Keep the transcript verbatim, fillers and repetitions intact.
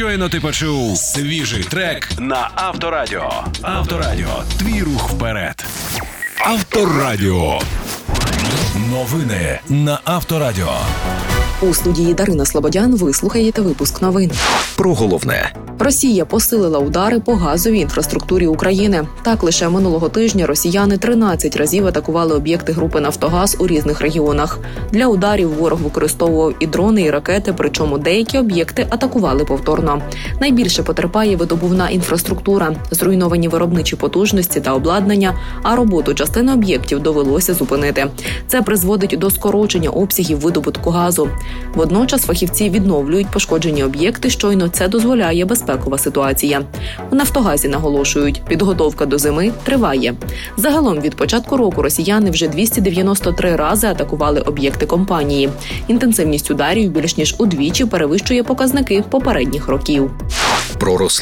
Щойно ти почув свіжий трек на Авторадіо. Авторадіо. Твій рух вперед. Авторадіо. Новини на Авторадіо. У студії Дарина Слободян ви слухаєте випуск новин. Про головне. Росія посилила удари по газовій інфраструктурі України. Так, лише минулого тижня росіяни тринадцять разів атакували об'єкти групи «Нафтогаз» у різних регіонах. Для ударів ворог використовував і дрони, і ракети, причому деякі об'єкти атакували повторно. Найбільше потерпає видобувна інфраструктура, зруйновані виробничі потужності та обладнання, а роботу частини об'єктів довелося зупинити. Це призводить до скорочення обсягів видобутку газу. Водночас фахівці відновлюють пошкоджені об'єкти, щойно це дозволяє безпекова ситуація. У «Нафтогазі» наголошують, підготовка до зими триває. Загалом від початку року росіяни вже двісті дев'яносто три рази атакували об'єкти компанії. Інтенсивність ударів більш ніж удвічі перевищує показники попередніх років. Про